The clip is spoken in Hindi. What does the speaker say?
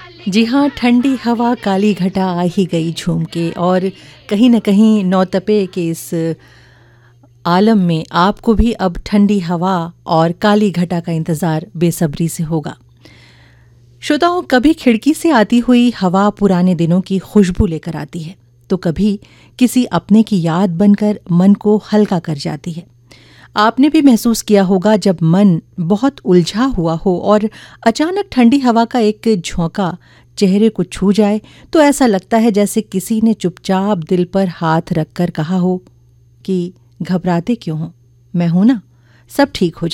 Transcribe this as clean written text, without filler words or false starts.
जी हाँ, ठंडी हवा काली घटा आ ही गई झूम के। और कहीं न कहीं नौतपे के इस आलम में आपको भी अब ठंडी हवा और काली घटा का इंतज़ार बेसब्री से होगा। श्रोताओं, कभी खिड़की से आती हुई हवा पुराने दिनों की खुशबू लेकर आती है, तो कभी किसी अपने की याद बनकर मन को हल्का कर जाती है। आपने भी महसूस किया होगा, जब मन बहुत उलझा हुआ हो और अचानक ठंडी हवा का एक झोंका चेहरे को छू जाए, तो ऐसा लगता है जैसे किसी ने चुपचाप दिल पर हाथ रखकर कहा हो कि घबराते क्यों हो, मैं हूं ना, सब ठीक हो जाए।